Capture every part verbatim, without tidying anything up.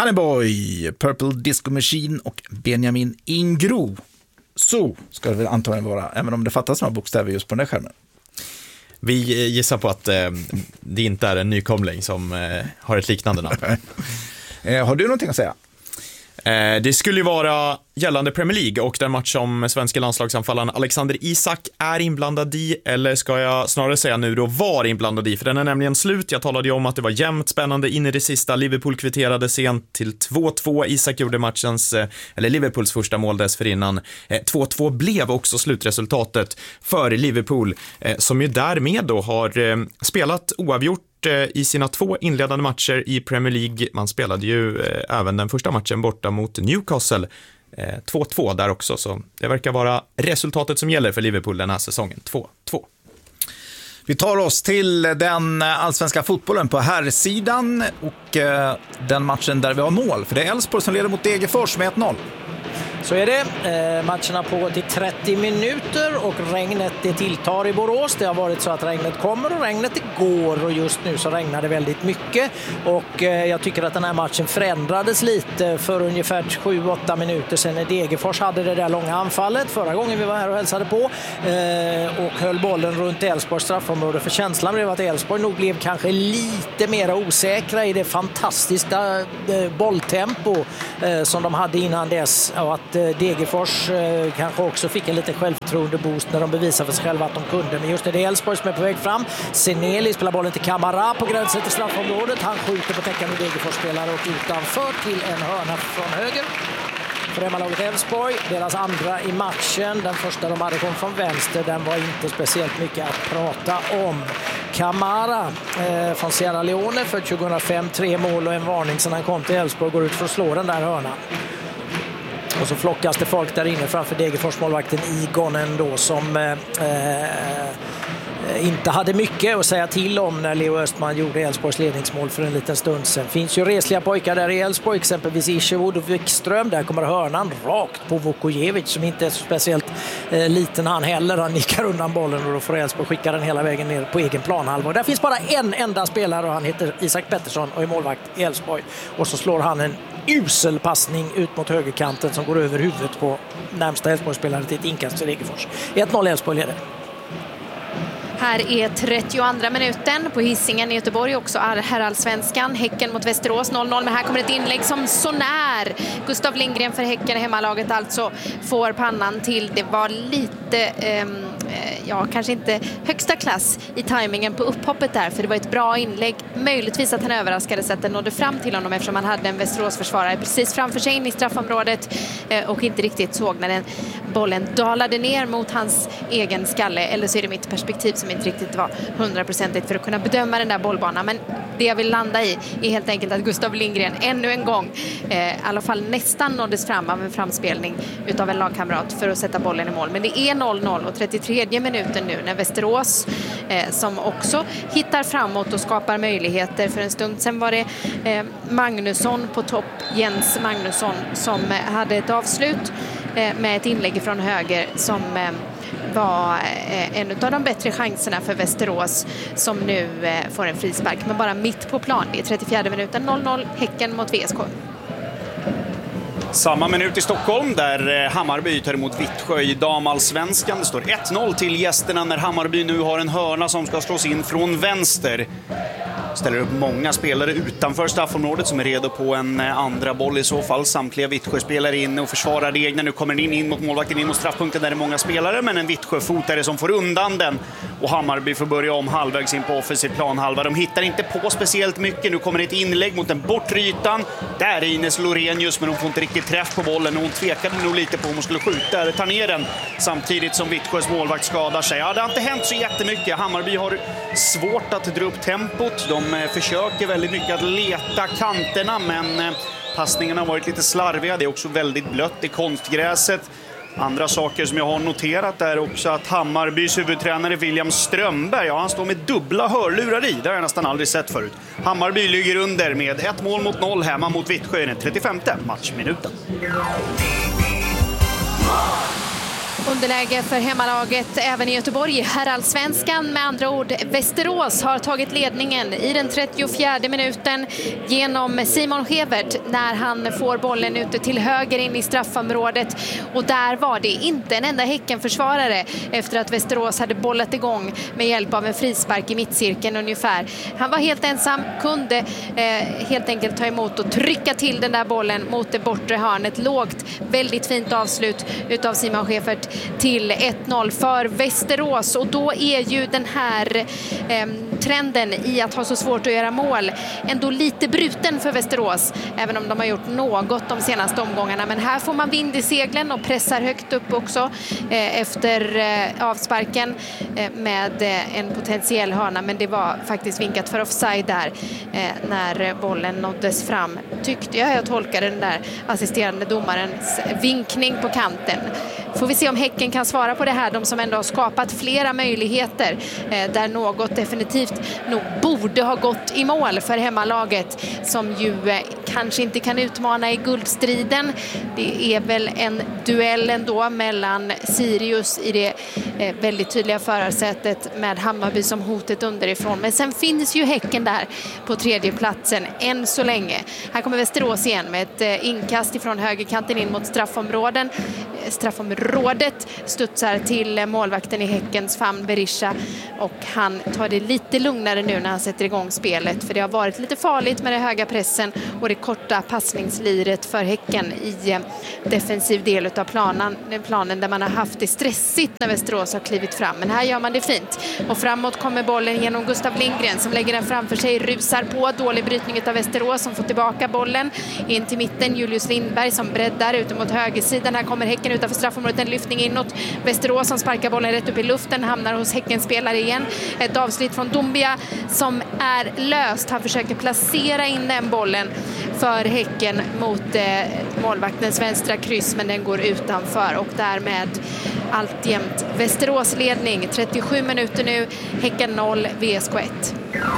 Honeyboy, Purple Disco Machine och Benjamin Ingrosso. Så ska det väl antagligen vara, även om det fattas några bokstäver just på den där skärmen. Vi gissar på att eh, det inte är en nykomling som eh, har ett liknande namn. eh, har du någonting att säga? Eh, det skulle ju vara gällande Premier League och den match som svenska landslagsanfallaren Alexander Isak är inblandad i, eller ska jag snarare säga nu då var inblandad i, för den är nämligen slut. Jag talade ju om att det var jämnt spännande in i det sista. Liverpool kvitterade sent till två två. Isak gjorde matchens, eller Liverpools första mål dessförinnan. två två blev också slutresultatet för Liverpool, som ju därmed då har spelat oavgjort i sina två inledande matcher i Premier League. Man spelade ju eh, även den första matchen borta mot Newcastle eh, två två där också, så det verkar vara resultatet som gäller för Liverpool den här säsongen, två två. Vi tar oss till den allsvenska fotbollen på herrsidan och eh, den matchen där vi har mål, för det är Elfsborg som leder mot Degerfors med ett noll. Så är det. Eh, matcherna på till trettio minuter och regnet det tilltar i Borås. Det har varit så att regnet kommer och regnet det går, och just nu så regnar det väldigt mycket. Och eh, jag tycker att den här matchen förändrades lite för ungefär sju åtta minuter sedan när Degerfors hade det där långa anfallet förra gången vi var här och hälsade på eh, och höll bollen runt Elfsborgs straffområde. För känslan blev att Elfsborg nog blev kanske lite mer osäkra i det fantastiska eh, bolltempo eh, som de hade innan dess, och att Degerfors eh, kanske också fick en lite självförtroende boost när de bevisade för sig själva att de kunde. Men just det, det är Elfsborg som är på väg fram. Seneli spelar bollen till Kamara på gränsen till straffområdet. Han skjuter på täckande Degerfors-spelare och utanför till en hörna från höger. För hemmalaget Elfsborg, deras andra i matchen. Den första de hade kom från vänster, den var inte speciellt mycket att prata om. Kamara eh, från Sierra Leone för tjugohundrafem, tre mål och en varning sedan han kom till Elfsborg, går ut för att slå den där hörnan. Och så flockas det folk där inne framför Degerfors målvakten Igonen då, som eh, inte hade mycket att säga till om när Leo Östman gjorde Elfsborgs ledningsmål för en liten stund sedan. Finns ju resliga pojkar där i Elfsborg, exempelvis Isherwood och Wikström. Där kommer hörnan rakt på Vukojevic som inte är så speciellt eh, liten han heller. Han nickar undan bollen och då får Elfsborg skicka den hela vägen ner på egen planhalva. Där finns bara en enda spelare och han heter Isak Pettersson och är målvakt i Elfsborg. Och så slår han en usel passning ut mot högerkanten som går över huvudet på närmsta Elfsborgsspelare till ett inkast till Degerfors. ett noll Elfsborg leder. Här är trettioandra minuten på Hisingen i Göteborg, också herrallsvenskan. Häcken mot Västerås noll noll, men här kommer ett inlägg som så när. Gustav Lindgren för Häcken, hemmalaget alltså, får pannan till. Det var lite, eh, ja kanske inte högsta klass i tajmingen på upphoppet där, för det var ett bra inlägg. Möjligtvis att han överraskade sig att den nådde fram till honom, eftersom han hade en Västerås-försvarare precis framför sig in i straffområdet eh, och inte riktigt såg när den bollen dalade ner mot hans egen skalle. Eller så är det mitt perspektiv som inte riktigt var hundraprocentigt för att kunna bedöma den där bollbanan. Men det jag vill landa i är helt enkelt att Gustav Lindgren ännu en gång eh, i alla fall nästan nåddes fram av en framspelning utav en lagkamrat för att sätta bollen i mål. Men det är noll noll och trettiotredje minuten nu när Västerås eh, som också hittar framåt och skapar möjligheter. För en stund sedan var det eh, Magnusson på topp, Jens Magnusson, som eh, hade ett avslut eh, med ett inlägg från höger som eh, var en av de bättre chanserna för Västerås, som nu får en frispark, men bara mitt på plan. Det är trettiofjärde minuten, noll noll Häcken mot V S K. Samma minut i Stockholm där Hammarby tar emot Vittsjö i damallsvenskan. Det står ett noll till gästerna när Hammarby nu har en hörna som ska slås in från vänster. Ställer upp många spelare utanför straffområdet som är redo på en andra boll i så fall. Samtliga Vittsjö-spelare in och försvarar det egna. Nu kommer den in, in mot målvakten, in mot straffpunkten där det är många spelare. Men en Vittsjö-fotare som får undan den. Och Hammarby får börja om halvvägs in på offensiv planhalva. De hittar inte på speciellt mycket. Nu kommer ett inlägg mot den bortre ytan. Där är Ines Lorenius, men hon får inte riktigt träff på bollen. Och hon tvekade nog lite på om hon skulle skjuta eller ta ner den. Samtidigt som Vittsjös målvakt skadar sig. Ja, det har inte hänt så jättemycket. Hammarby har svårt att dra upp tempot. De De försöker väldigt mycket att leta kanterna, men passningarna har varit lite slarviga. Det är också väldigt blött i konstgräset. Andra saker som jag har noterat är också att Hammarbys huvudtränare William Strömberg, ja, han står med dubbla hörlurar i. Det har jag nästan aldrig sett förut. Hammarby ligger under med ett mål mot noll hemma mot Vittsjö i den trettiofemte matchminuten. Underläge för hemmalaget även i Göteborg. Herrallsvenskan med andra ord. Västerås har tagit ledningen i den trettiofjärde minuten genom Simon Hevert när han får bollen ute till höger in i straffområdet. Och där var det inte en enda Häckenförsvarare efter att Västerås hade bollat igång med hjälp av en frispark i mittcirkeln ungefär. Han var helt ensam, kunde eh, helt enkelt ta emot och trycka till den där bollen mot det bortre hörnet. Lågt, väldigt fint avslut utav Simon Hevert till ett noll för Västerås. Och då är ju den här eh, trenden i att ha så svårt att göra mål ändå lite bruten för Västerås, även om de har gjort något de senaste omgångarna. Men här får man vind i seglen och pressar högt upp också eh, efter eh, avsparken eh, med eh, en potentiell hörna, men det var faktiskt vinkat för offside där eh, när bollen nåddes fram, tyckte jag. Jag tolkade den där assisterande domarens vinkning på kanten. Får vi se om Häcken kan svara på det här, de som ändå har skapat flera möjligheter eh, där något definitivt nog borde ha gått i mål för hemmalaget, som ju eh, kanske inte kan utmana i guldstriden. Det är väl en duell ändå mellan Sirius i det eh, väldigt tydliga förarsätet med Hammarby som hotet underifrån. Men sen finns ju Häcken där på tredje platsen än så länge. Här kommer Västerås igen med ett eh, inkast ifrån högerkanten in mot straffområden. Straffområdet studsar till målvakten i Häckens famn, Berisha, och han tar det lite lugnare nu när han sätter igång spelet, för det har varit lite farligt med den höga pressen och det korta passningsliret för Häcken i defensiv del av planen, planen där man har haft det stressigt när Västerås har klivit fram. Men här gör man det fint och framåt kommer bollen genom Gustav Lindgren som lägger den framför sig, rusar på, dålig brytning av Västerås som får tillbaka bollen in till mitten. Julius Lindberg som breddar ut mot högersidan. Här kommer Häcken utanför straffområdet, en lyftning inåt. Västerås som sparkar bollen rätt upp i luften, hamnar hos Häckens spelare igen. Ett avslut från Dombia som är löst. Han försöker placera in den bollen för Häcken mot eh, målvaktens vänstra kryss, men den går utanför och därmed alltjämt Västerås ledning. trettiosju minuter nu, Häcken noll, V S K ett.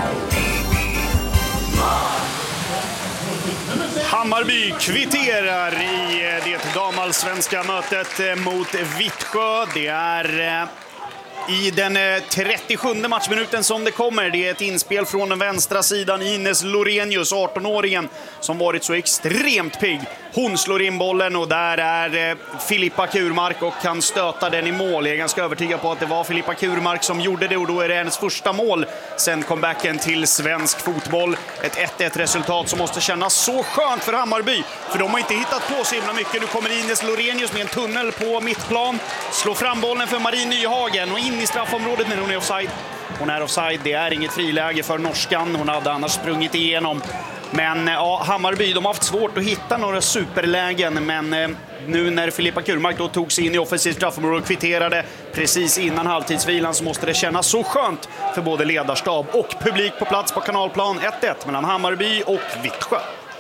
Hammarby kvitterar i det damallsvenska mötet mot Vittsjö. Det är i den trettiosjunde matchminuten som det kommer. Det är ett inspel från den vänstra sidan. Ines Lorenius, arton-åringen, som varit så extremt pigg. Hon slår in bollen och där är Filippa Kurmark och kan stöta den i mål. Jag är ganska övertygad på att det var Filippa Kurmark som gjorde det och då är det hennes första mål sen comebacken till svensk fotboll. Ett ett ett resultat som måste kännas så skönt för Hammarby, för de har inte hittat på så himla mycket. Nu kommer Ines Lorenius med en tunnel på mittplan, slår fram bollen för Marie Nyhagen och in i straffområdet när hon är offside. Hon är offside, det är inget friläge för norskan. Hon hade annars sprungit igenom. Men ja, Hammarby, de har haft svårt att hitta några superlägen, men eh, nu när Filippa Kurmark då tog sig in i offensivt straffområde och kvitterade precis innan halvtidsvilan, så måste det kännas så skönt för både ledarstab och publik på plats på Kanalplan. ett ett mellan Hammarby och Vittsjö.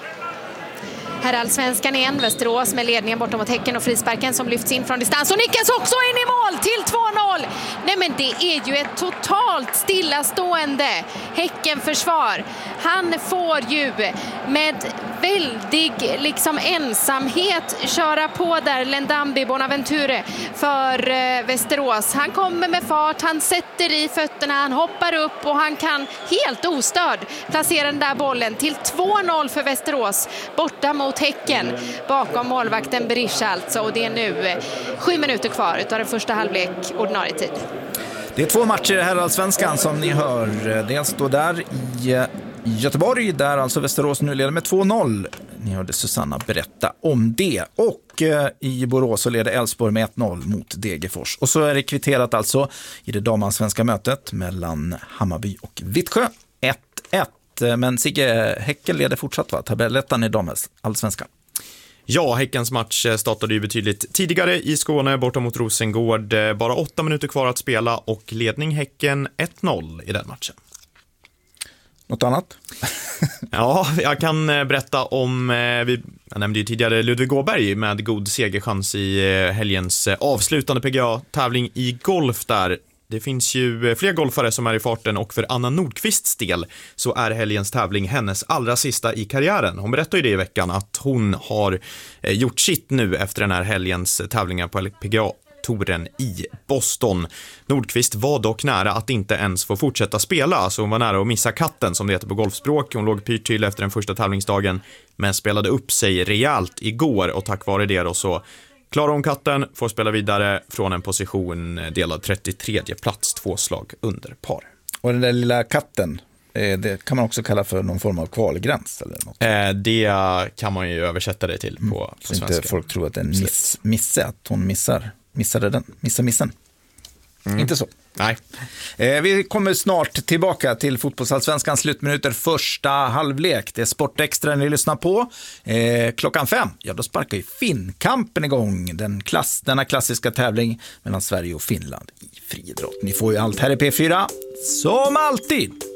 Herrallsvenskan igen, Västerås med ledningen bortom mot Häcken och frisparken som lyfts in från distans och nickas också in i mål till två noll. Nej, men det är ju ett totalt stillastående Häckenförsvar. Han får ju med väldig liksom ensamhet köra på där Lendambi Bonaventure för eh, Västerås. Han kommer med fart, han sätter i fötterna, han hoppar upp och han kan helt ostörd placera den där bollen till två noll för Västerås borta mot Häcken bakom målvakten Berisha alltså. Och det är nu eh, sju minuter kvar utav den första halvlek ordinarie tid. Det är två matcher i Herrallsvenskan som ni hör. Dels då där i Göteborg, där alltså Västerås nu leder med två noll. Ni hörde Susanna berätta om det. Och eh, i Borås så leder Elfsborg med ett noll mot Degerfors. Och så är det kvitterat alltså i det damallsvenska mötet mellan Hammarby och Vittsjö. ett ett. Men Sigge, Häcken leder fortsatt, va? Tabellettan i damallsvenskan. Ja, Häckens match startade ju betydligt tidigare i Skåne borta mot Rosengård. Bara åtta minuter kvar att spela och ledning Häcken ett noll i den matchen. Något annat? Ja, jag kan berätta om, vi, jag nämnde ju tidigare Ludvig Åberg med god segerchans i helgens avslutande P G A-tävling i golf där. Det finns ju fler golfare som är i farten och för Anna Nordqvists del så är helgens tävling hennes allra sista i karriären. Hon berättade ju det i veckan att hon har gjort sitt nu efter den här helgens tävlingar på P G A touren i Boston. Nordqvist var dock nära att inte ens få fortsätta spela, så hon var nära att missa katten som det heter på golfspråk. Hon låg pyrt till efter den första tävlingsdagen men spelade upp sig rejält igår, och tack vare det då så klarar hon katten, får spela vidare från en position delad trettiotredje plats, två slag under par. Och den där lilla katten, det kan man också kalla för någon form av kvalgräns eller något. Eh, det kan man ju översätta det till på, mm, på så svenska. Inte folk tror att det är en miss, misse, att hon missar, missade den, missar missen. Mm. Inte så. Nej. Eh, vi kommer snart tillbaka till fotbollsallsvenskans slutminuter, första halvlek. Det är Sportextra ni lyssnar på. Eh, klockan fem, ja då sparkar ju Finnkampen igång. Den klass, denna klassiska tävling mellan Sverige och Finland i friidrott. Ni får ju allt här i P fyra, som alltid.